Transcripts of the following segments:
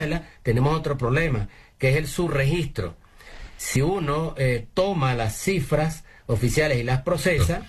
tenemos otro problema, que es el subregistro. Si uno toma las cifras oficiales y las procesa,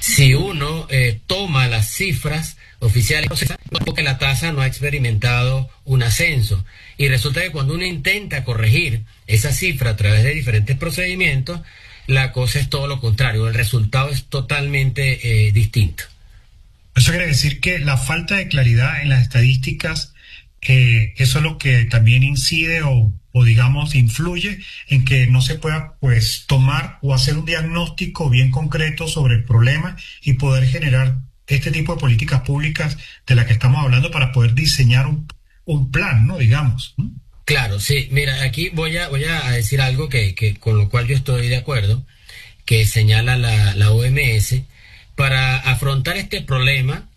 porque la tasa no ha experimentado un ascenso. Y resulta que cuando uno intenta corregir esa cifra a través de diferentes procedimientos, la cosa es todo lo contrario, el resultado es totalmente distinto. Eso quiere decir que la falta de claridad en las estadísticas, eso es lo que también incide o digamos influye en que no se pueda pues tomar o hacer un diagnóstico bien concreto sobre el problema y poder generar este tipo de políticas públicas de las que estamos hablando para poder diseñar un plan, ¿no? Digamos. Claro, sí. Mira, aquí voy a decir algo que con lo cual yo estoy de acuerdo, que señala la OMS, para afrontar este problema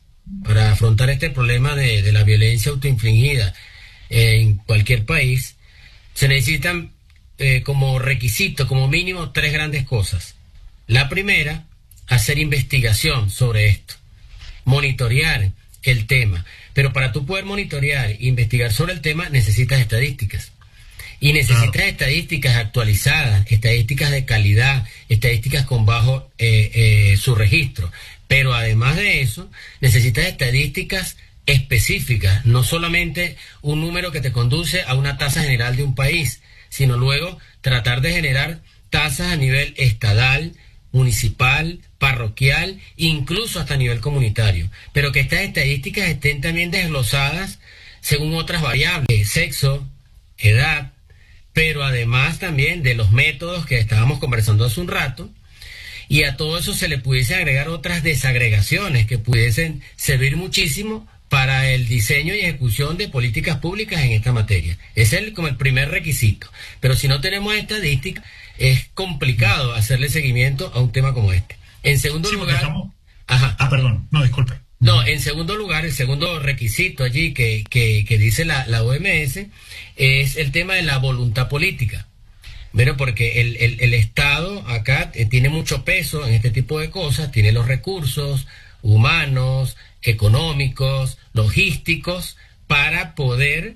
de la violencia autoinfligida en cualquier país, se necesitan como requisito, como mínimo, 3 grandes cosas. La primera, hacer investigación sobre esto, monitorear el tema. Pero para tú poder monitorear e investigar sobre el tema, necesitas estadísticas. Y necesitas estadísticas actualizadas, estadísticas de calidad, estadísticas con bajo subregistro. Pero además de eso, necesitas estadísticas específicas, no solamente un número que te conduce a una tasa general de un país, sino luego tratar de generar tasas a nivel estatal, municipal, parroquial, incluso hasta a nivel comunitario. Pero que estas estadísticas estén también desglosadas según otras variables, sexo, edad, pero además también de los métodos que estábamos conversando hace un rato, y a todo eso se le pudiese agregar otras desagregaciones que pudiesen servir muchísimo para el diseño y ejecución de políticas públicas en esta materia. Ese es como el primer requisito. Pero si no tenemos estadística, es complicado hacerle seguimiento a un tema como este. En segundo lugar... perdón. No, disculpe. No, en segundo lugar, el segundo requisito allí que dice la OMS es el tema de la voluntad política. Bueno, porque el Estado acá tiene mucho peso en este tipo de cosas, tiene los recursos humanos, económicos, logísticos, para poder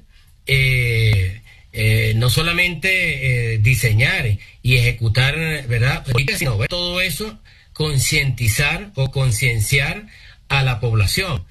no solamente diseñar y ejecutar, ¿verdad?, sino todo eso, concientizar o concienciar a la población.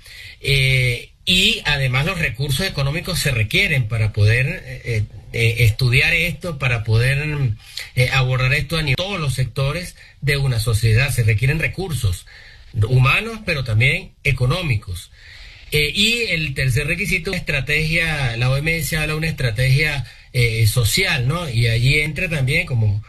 Y además los recursos económicos se requieren para poder estudiar esto, para poder abordar esto a nivel de todos los sectores de una sociedad. Se requieren recursos humanos, pero también económicos. Y el tercer requisito es estrategia. La OMS habla de una estrategia social, ¿no? Y allí entra también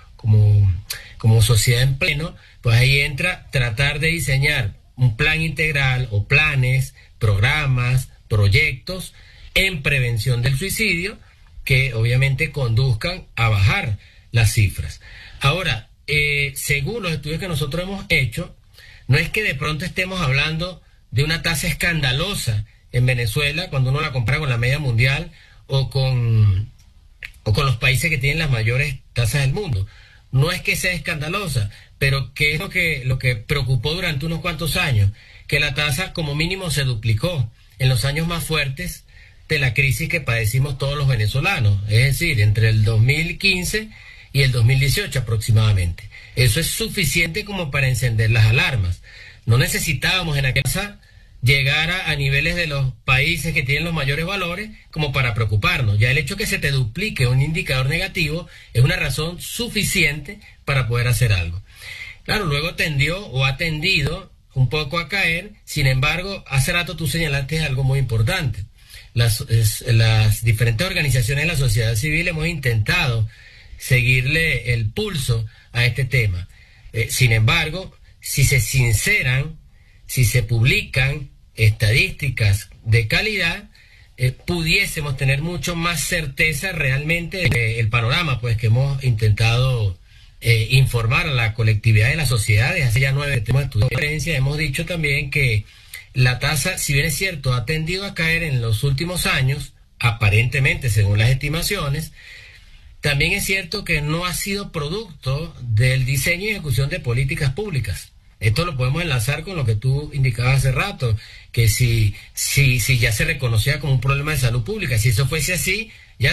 como sociedad en pleno, pues ahí entra tratar de diseñar un plan integral o planes, programas, proyectos en prevención del suicidio que obviamente conduzcan a bajar las cifras. Ahora, según los estudios que nosotros hemos hecho, no es que de pronto estemos hablando de una tasa escandalosa en Venezuela cuando uno la compara con la media mundial o con los países que tienen las mayores tasas del mundo. No es que sea escandalosa, pero ¿qué es lo que preocupó durante unos cuantos años? Que la tasa como mínimo se duplicó en los años más fuertes de la crisis que padecimos todos los venezolanos, es decir, entre el 2015 y el 2018 aproximadamente. Eso es suficiente como para encender las alarmas. No necesitábamos en aquella tasa llegar a niveles de los países que tienen los mayores valores como para preocuparnos. Ya el hecho que se te duplique un indicador negativo es una razón suficiente para poder hacer algo. Claro, luego tendió o ha tendido un poco a caer. Sin embargo, hace rato tú señalaste algo muy importante. Las diferentes organizaciones de la sociedad civil hemos intentado seguirle el pulso a este tema. Sin embargo, si se sinceran, si se publican estadísticas de calidad, pudiésemos tener mucho más certeza realmente del panorama pues que hemos intentado informar a la colectividad de la sociedad. Desde hace ya 9 temas de estudio de referencia hemos dicho también que la tasa, si bien es cierto, ha tendido a caer en los últimos años, aparentemente según las estimaciones, también es cierto que no ha sido producto del diseño y ejecución de políticas públicas. Esto lo podemos enlazar con lo que tú indicabas hace rato, que si ya se reconocía como un problema de salud pública, si eso fuese así,